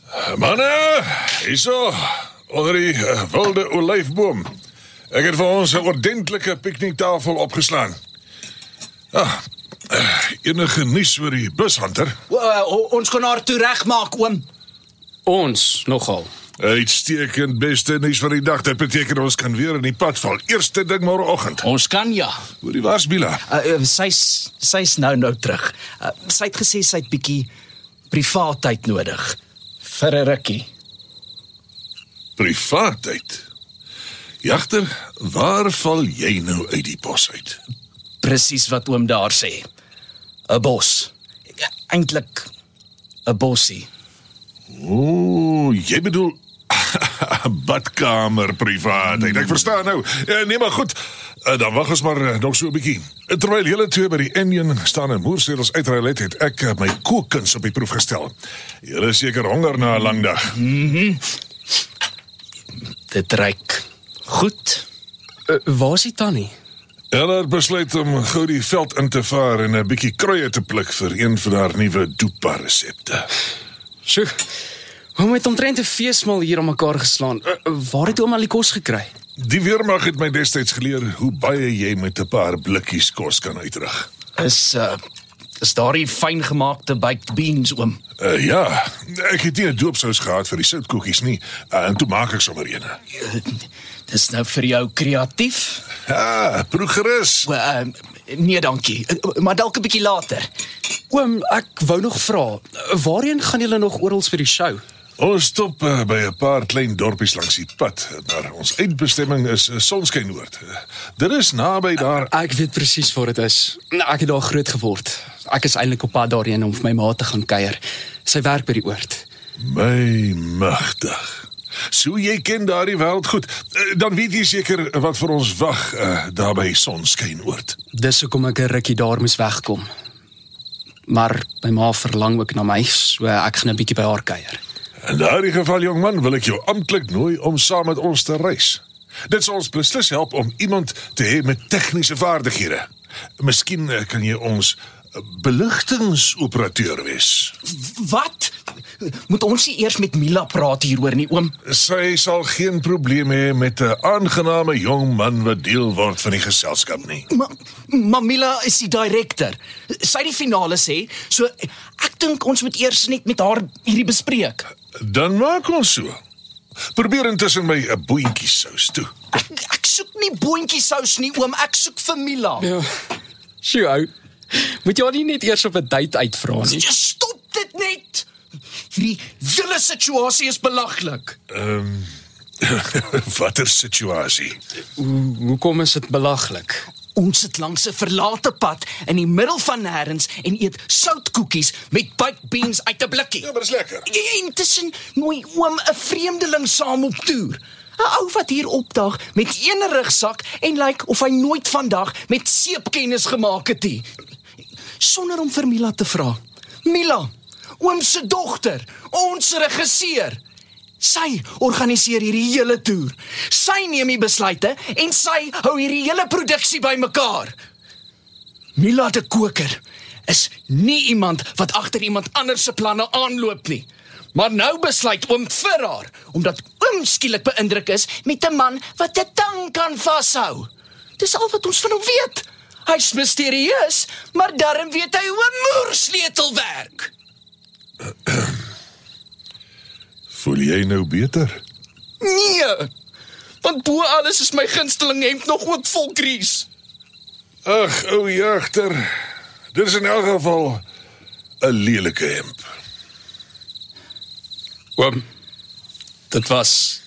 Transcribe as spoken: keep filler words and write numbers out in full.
Manne, hierso, onder die uh, wilde olijfboom. Ek het vir ons 'n ordentlike pikniektafel opgeslaan. Ah, uh, enige nuus oor die bushunter? Uh, ons kan haar toe regmaak, oom. Ons, nogal. Uitstekend, beste nuus van die dag. Dit beteken ons kan weer in die pad val. Eerste ding môreoggend. Ons kan, ja. Hoe die was, Bila? Uh, uh, Sy's sy's nou nou terug. Uh, sy het gesê sy het bietjie privaatheid nodig. Vir 'n rukkie. Privaatheid? Jagter, waar val jy nou uit die bos uit? Presies wat oom daar sê. 'n Bos. Eintlik 'n bossie. O, jy bedoel badkamer privaatheid. Ek verstaan nou. Ja, nee, maar goed. Dan wag ons maar nog so 'n bietjie. Terwyl julle twee by die Indian staan en moersedels uitruil het, het ek my kookkuns op die proef gestel. Julle is seker honger na 'n lang dag. Mhm. Dit ruik goed. Uh, waar is die tannie? Hulle het besluit om gou die veld in te vaar en 'n bietjie kruie te pluk vir een van haar nuwe doepa resepte. Sjoe, oom het omtrent 'n feesmaal hier aan mekaar geslaan. Uh, waar het oom al die kos gekry? Die weermag het my destyds geleer hoe baie jy met 'n paar blikkies kos kan uitrig. Is uh, is daardie fyn gemaakte baked beans, oom? Uh, ja, ek het nie 'n doopsous gehad vir die soutkoekies nie, uh, en toe maak ek sommer eene. Dis nou vir jou kreatief? Ja, proe gerus. Uh, nee, dankie. Uh, maar dalk 'n bietjie later. Oom, ek wou nog vra, waarheen gaan julle nog oral vir die show? Ons stop uh, by 'n paar klein dorpies langs die pad, maar ons eindbestemming is uh, Sonskynnoord. Uh, dit is naby daar. Ek weet presies waar dit is. Ek het daar groot geword. Ek is eintlik op pad daarheen om vir my ma te gaan kuier. Sy werk by die oord. My magtig. So jy ken daardie wêreld goed. Uh, dan weet jy seker wat vir ons wag uh, daar by Sonskynnoord. Dis hoekom ek 'n rukkie daar moes wegkom. Maar my ma verlang ook na my, so ek gaan 'n bietjie by haar kuier. In daardie geval, jongman, wil ek jou amptelik nooi om saam met ons te reis. Dit sal ons beslis help om iemand te hê met tegniese vaardighede. Miskien uh, kan jy ons beligtingsoperateur wees. Wat? Moet ons nie eers met Mila praat hieroor nie, oom? Sy sal geen probleem hê met 'n aangename jong man wat deel word van die geselskap nie. Maar ma Mila is die direkteur. Sy die finale sê, so ek dink ons moet eers net met haar hierdie bespreek. Dan maak ons so. Probeer intussen my 'n boontjie sous toe. Ek, ek soek nie boontjie sous nie, oom, ek soek vir Mila. Ja. Sjoe, ou. Moet jy al nie net eers op 'n date uitvra nie? Stop dit net. Hierdie hele situasie is belaglik. Ehm um, watter situasie? Hoe, hoekom is dit belaglik? Ons sit langs 'n verlate pad in die middel van nêrens en eet soutkoekies met baked beans uit 'n blikkie. Ja, maar dis lekker. En tussen nooi oom 'n vreemdeling saam op toer. 'n Ou wat hier opdag met een rugsak en lyk like of hy nooit vandag met seepkennis gemaak het nie. Sonder om vir Mila te vra. Mila, oom se dogter, ons regisseur. Sy organiseer hierdie hele toer. Sy neem die besluite en sy hou hierdie hele produksie bymekaar. Mila de Koker is nie iemand wat agter iemand anders se planne aanloop nie. Maar nou besluit oom vir haar, omdat oom skielik beïndruk is met 'n man wat 'n tang kan vashou. Dis al wat ons van hom weet. Hy's misterieus, maar darm weet hy hoe 'n moersleutel werk. Voel jy nou beter? Nee, want bo alles is my gunsteling hemp nog ook vol kries. Ag, ou jagter. Dit is in elk geval 'n lelike hemp. Oom, dit was